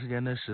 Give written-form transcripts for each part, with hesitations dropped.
时间的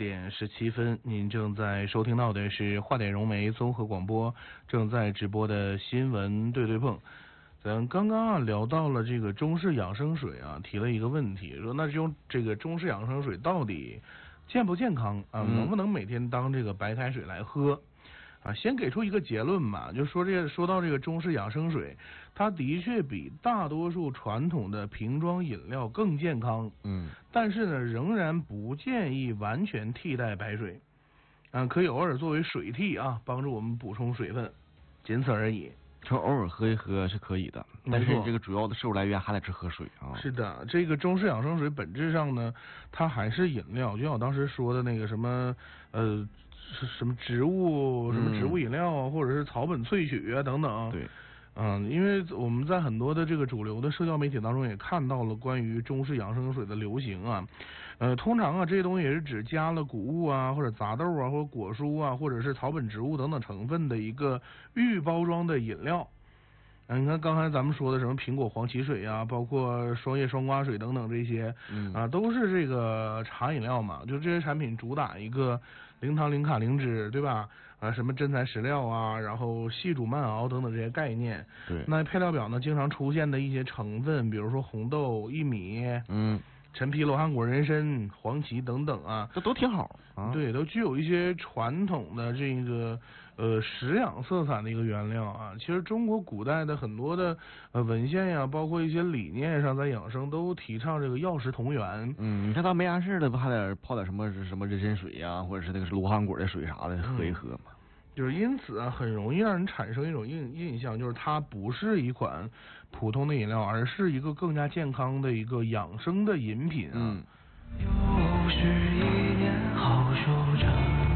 14:17，您正在收听到的是华点融媒综合广播正在直播的新闻对对碰。咱刚刚聊到了这个中式养生水提了一个问题，说那这个中式养生水到底健不健康能不能每天当这个白开水来喝？先给出一个结论吧，就说到这个中式养生水，它的确比大多数传统的瓶装饮料更健康，但是呢，仍然不建议完全替代白水，可以偶尔作为水替帮助我们补充水分，仅此而已。 说偶尔喝一喝是可以的，但是这个主要的摄入来源还得是喝水啊。 是的，这个中式养生水本质上呢，它还是饮料，就像我当时说的那个什么什么植物饮料或者是草本萃取等等。 对。 因为我们在很多的这个主流的社交媒体当中也看到了关于中式养生水的流行通常这些东西也是指加了谷物或者杂豆或者果蔬或者是草本植物等等成分的一个预包装的饮料。你看刚才咱们说的什么苹果黄芪水包括双叶双瓜水等等这些，都是这个茶饮料嘛，就这些产品主打一个零糖零卡零脂，对吧？什么真材实料然后细煮慢熬等等这些概念。 对。 那配料表呢，经常出现的一些成分，比如说红豆、薏米，陈皮、罗汉果、人参、黄芪等等这都挺好对，都具有一些传统的这个食养色彩的一个原料其实中国古代的很多的文献包括一些理念上，在养生都提倡这个药食同源。 你看他没啥事的，不还得泡点什么人参水或者是那个罗汉果的水啥的喝一喝嘛。 就是因此很容易让人产生一种印象，就是它不是一款普通的饮料，而是一个更加健康的一个养生的饮品又是一年好收场。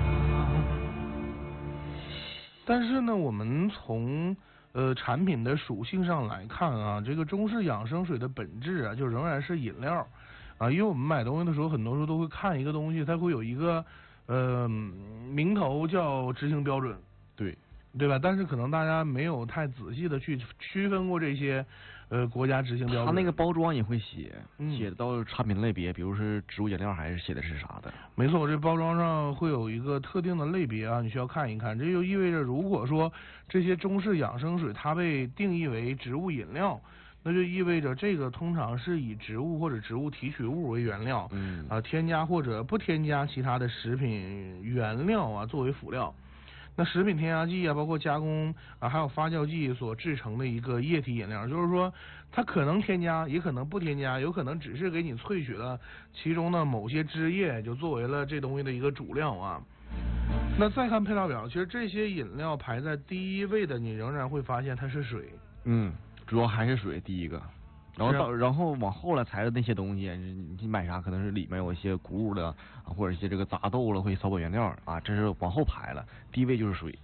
但是呢，我们从产品的属性上来看这个中式养生水的本质就仍然是饮料因为我们买东西的时候，很多时候都会看一个东西，它会有一个名头叫执行标准，对吧？但是可能大家没有太仔细的去区分过这些国家执行标准。 它那个包装也会写到产品类别，比如是植物饮料还是写的是啥的。 没错，这包装上会有一个特定的类别你需要看一看。这就意味着，如果说这些中式养生水它被定义为植物饮料，那就意味着这个通常是以植物或者植物提取物为原料，添加或者不添加其他的食品原料作为辅料。那食品添加剂包括加工还有发酵剂所制成的一个液体饮料，就是说它可能添加，也可能不添加，有可能只是给你萃取了其中的某些汁液，就作为了这东西的一个主料那再看配料表，其实这些饮料排在第一位的，你仍然会发现它是水。 主要还是水第一个，然后往后来才是那些东西，你买啥可能是里面有一些谷物的或者一些这个杂豆了，或者草本原料这是往后排了，第一位就是水。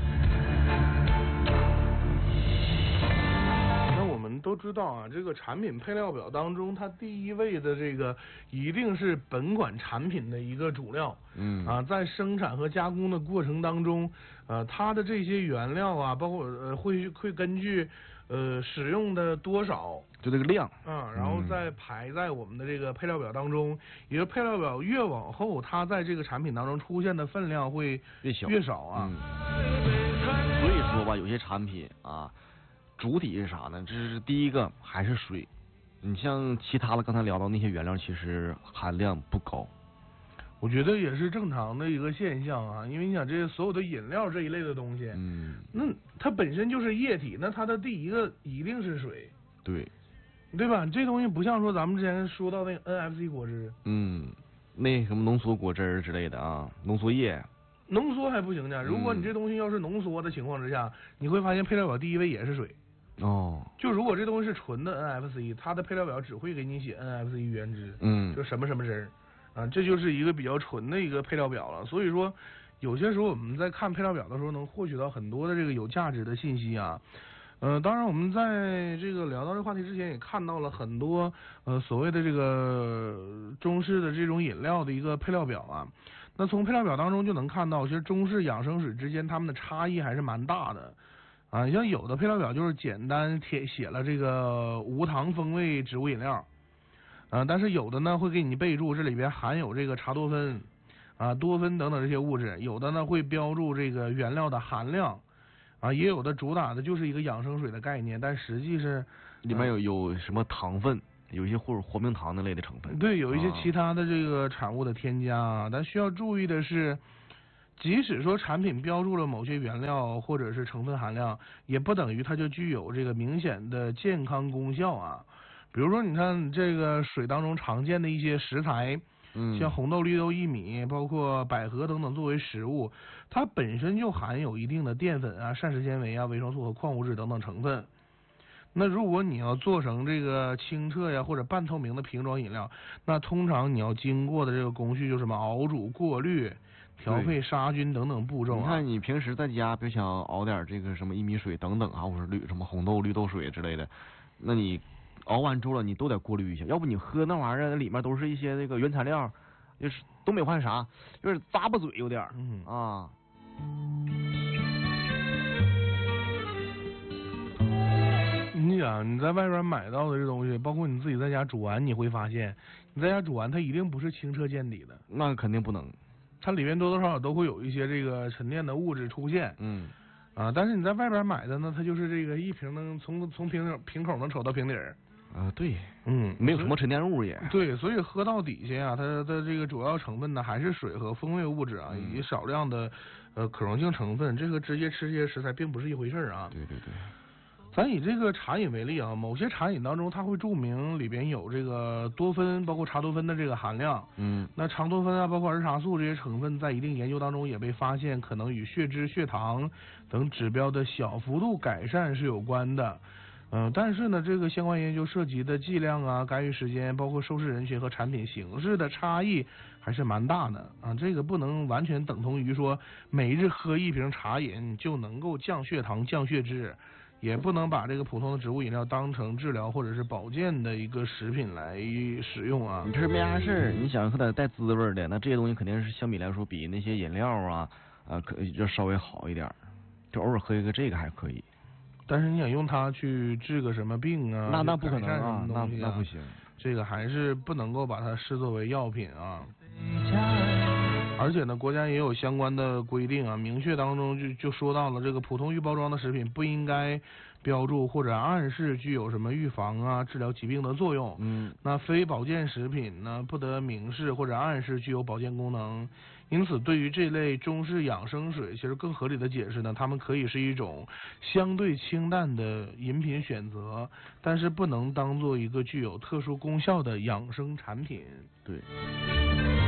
那我们都知道这个产品配料表当中，它第一位的这个一定是本款产品的一个主料。在生产和加工的过程当中，它的这些原料包括会根据使用的多少， 就这个量然后再排在我们的这个配料表当中，也就是配料表越往后，它在这个产品当中出现的分量会越少所以说吧，有些产品主体是啥呢？这是第一个还是水，你像其他的刚才聊到那些原料，其实含量不高。 我觉得也是正常的一个现象因为你想这些所有的饮料这一类的东西，那它本身就是液体，那它的第一个一定是水，对吧？这东西不像说咱们之前说到那个 NFC 果汁， 那什么浓缩果汁之类的浓缩液， 浓缩还不行呢。如果你这东西要是浓缩的情况之下，你会发现配料表第一位也是水。就如果这东西是纯的 NFC， 它的配料表只会给你写 NFC 原汁，就什么什么汁这就是一个比较纯的一个配料表了。所以说有些时候我们在看配料表的时候，能获取到很多的这个有价值的信息当然我们在这个聊到这个话题之前，也看到了很多所谓的这个中式的这种饮料的一个配料表那从配料表当中就能看到，其实中式养生水之间它们的差异还是蛮大的你像有的配料表就是简单写了这个无糖风味植物饮料但是有的呢会给你备注这里边含有这个茶多酚多酚等等这些物质，有的呢会标注这个原料的含量也有的主打的就是一个养生水的概念，但实际是里面有什么糖分，有一些或者活明糖那类的成分。 对，有一些其他的这个产物的添加但需要注意的是，即使说产品标注了某些原料或者是成分含量，也不等于它就具有这个明显的健康功效比如说你看这个水当中常见的一些食材，像红豆、绿豆、薏米，包括百合等等作为食物，它本身就含有一定的淀粉膳食纤维维生素和矿物质等等成分。那如果你要做成这个清澈或者半透明的瓶装饮料，那通常你要经过的这个工序就是什么熬煮、过滤、调配、杀菌等等步骤你看你平时在家别想熬点这个什么薏米水等等或者什么红豆、绿豆水之类的，那你熬完之后了，你都得过滤一下，要不你喝那玩意儿里面都是一些那个原材料，就是东北话啥，有点咂巴嘴，有点你想你在外边买到的这东西，包括你自己在家煮完，你会发现你在家煮完它一定不是清澈见底的， 那肯定不能， 它里面多多少少都会有一些这个沉淀的物质出现。但是你在外边买的呢，它就是这个一瓶能从瓶口能瞅到瓶底儿。 对，没有什么沉淀物也。 对，所以喝到底下它的这个主要成分呢还是水和风味物质以及少量的可溶性成分，这和直接吃这些食材并不是一回事对。 咱以这个茶饮为例某些茶饮当中它会注明里边有这个多酚，包括茶多酚的这个含量。那茶多酚包括儿茶素这些成分，在一定研究当中也被发现可能与血脂、血糖等指标的小幅度改善是有关的。但是呢，这个相关研究涉及的剂量干预时间，包括受试人群和产品形式的差异还是蛮大的这个不能完全等同于说每日喝一瓶茶饮就能够降血糖、降血脂。也不能把这个普通的植物饮料当成治疗或者是保健的一个食品来使用你这是没啥事你想喝点带滋味的，那这些东西肯定是相比来说比那些饮料可就稍微好一点，就偶尔喝一个这个还可以。 但是你想用它去治个什么病那不可能那不行， 这个还是不能够把它视作为药品而且呢，国家也有相关的规定明确当中就说到了，这个普通预包装的食品不应该标注或者暗示具有什么预防治疗疾病的作用。那非保健食品呢，不得明示或者暗示具有保健功能。因此，对于这类中式养生水，其实更合理的解释呢，它们可以是一种相对清淡的饮品选择，但是不能当做一个具有特殊功效的养生产品。 对。